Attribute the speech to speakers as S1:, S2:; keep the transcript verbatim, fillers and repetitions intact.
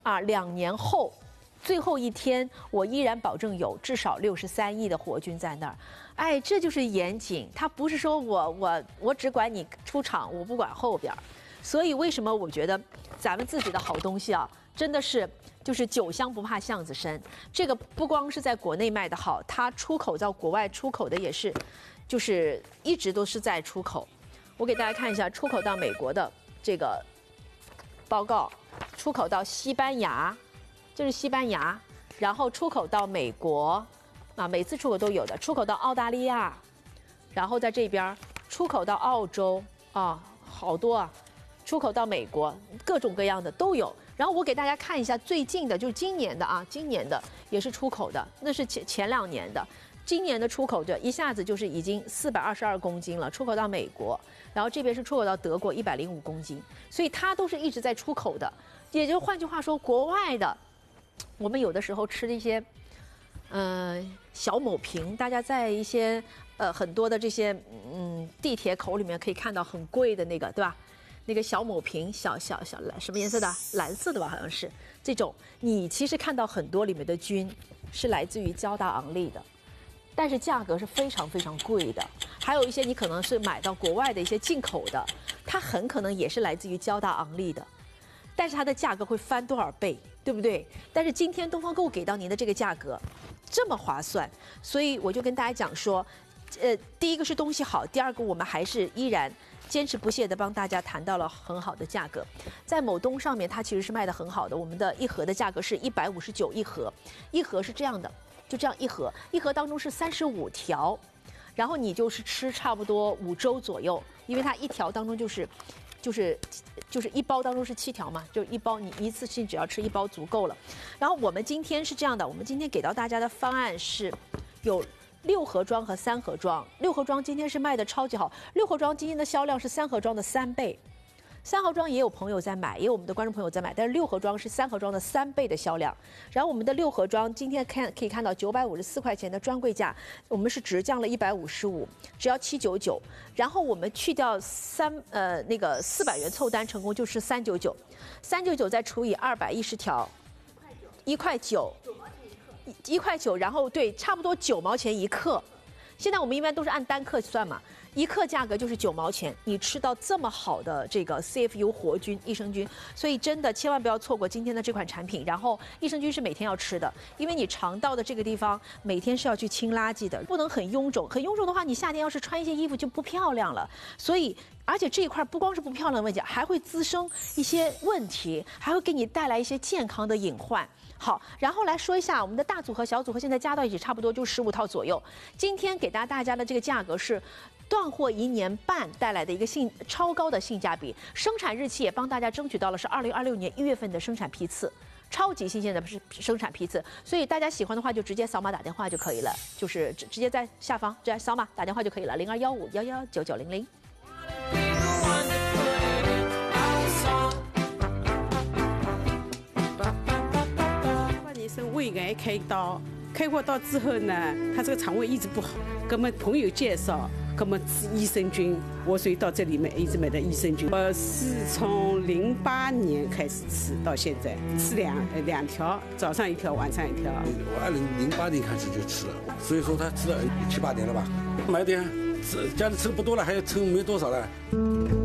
S1: 啊，两年后，最后一天，我依然保证有至少六十三亿的活菌在那儿。哎，这就是严谨，它不是说我我我只管你出厂，我不管后边。所以为什么我觉得咱们自己的好东西啊，真的是就是酒香不怕巷子深。这个不光是在国内卖的好，它出口到国外出口的也是，就是一直都是在出口。我给大家看一下出口到美国的这个报告，出口到西班牙，这是西班牙，然后出口到美国，啊，每次出口都有的，出口到澳大利亚，然后在这边出口到澳洲啊，好多啊。出口到美国，各种各样的都有。然后我给大家看一下最近的，就是今年的啊，今年的也是出口的，那是前前两年的。今年的出口的一下子就是已经四百二十二公斤了，出口到美国，然后这边是出口到德国一百零五公斤，所以它都是一直在出口的。也就换句话说，国外的，我们有的时候吃的一些，呃，小某瓶，大家在一些呃很多的这些嗯地铁口里面可以看到很贵的那个，对吧？那个小某瓶，小小小蓝什么颜色的？蓝色的吧，好像是这种。你其实看到很多里面的菌是来自于交大昂利的，但是价格是非常非常贵的。还有一些你可能是买到国外的一些进口的，它很可能也是来自于交大昂利的，但是它的价格会翻多少倍，对不对？但是今天东方购物给到您的这个价格这么划算，所以我就跟大家讲说，呃，第一个是东西好，第二个我们还是依然坚持不懈地帮大家谈到了很好的价格。在某东上面，它其实是卖得很好的，我们的一盒的价格是一百五十九一盒，一盒是这样的，就这样一盒，一盒当中是三十五条，然后你就是吃差不多五周左右，因为它一条当中就是就是就是一包当中是七条嘛，就一包你一次性只要吃一包足够了。然后我们今天是这样的，我们今天给到大家的方案是有六盒装和三盒装，六盒装今天是卖的超级好，六盒装今天的销量是三盒装的三倍，三盒装也有朋友在买，也有我们的观众朋友在买，但是六盒装是三盒装的三倍的销量。然后我们的六盒装今天看可以看到九百五十四块钱的专柜价，我们是直降了一百五十五，只要七九九。然后我们去掉三呃那个四百元凑单成功就是三九九，三九九再除以二百一十条，一块九。一块九，然后对，差不多九毛钱一克。现在我们一般都是按单克算嘛，一克价格就是九毛钱。你吃到这么好的这个 C F U 活菌益生菌，所以真的千万不要错过今天的这款产品。然后益生菌是每天要吃的，因为你肠道的这个地方每天是要去清垃圾的，不能很臃肿。很臃肿的话，你夏天要是穿一些衣服就不漂亮了。所以。而且这一块不光是不漂亮的问题，还会滋生一些问题，还会给你带来一些健康的隐患。好，然后来说一下我们的大组合、小组合，现在加到一起差不多就十五套左右。今天给大家大家的这个价格是断货一年半带来的一个性超高的性价比，生产日期也帮大家争取到了是二零二六年一月份的生产批次。超级新鲜的是生产批次，所以大家喜欢的话就直接扫码打电话就可以了，就是直直接在下方直接扫码打电话就可以了，零二幺五幺幺九九零零。
S2: 八年生胃癌开刀，开过刀之后呢，他这个肠胃一直不好，给我们朋友介绍，给我们吃益生菌，我所以到这里面一直买的益生菌。我是从零八年开始吃到现在，吃两两条，早上一条，晚上一条。
S3: 我二零零八年开始就吃了，所以说他吃了七八年了吧，买点。吃家里吃的不多了，还有剩没多少了。